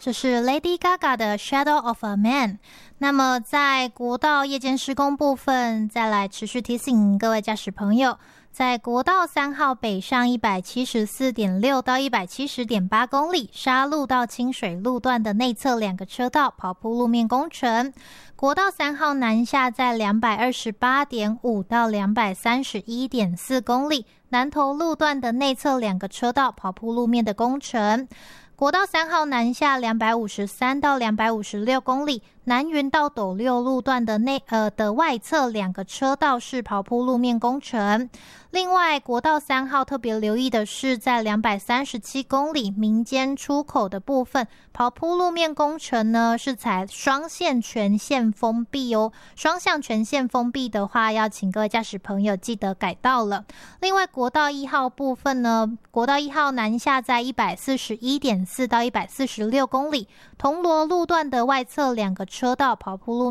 这是 Lady Gaga 的 Shadow of a Man。 那么在国道夜间施工部分，再来持续提醒各位驾驶朋友，在国道3号北上 174.6 到 170.8 公里沙路到清水路段的内侧2个车道跑铺路面工程，国道3号南下在 228.5 到 231.4 公里南投路段的内侧2个车道跑铺路面的工程，国道3号南下253到256公里南云到斗六路段的外侧2个车道是跑铺路面工程。另外国道3号特别留意的是，在237公里民间出口的部分跑铺路面工程呢，是采双线全线封闭哦。双向全线封闭的话，要请各位驾驶朋友记得改道了。另外国道1号部分呢，国道1号南下在 141.4 到146公里铜锣路段的外侧2个车道跑铺路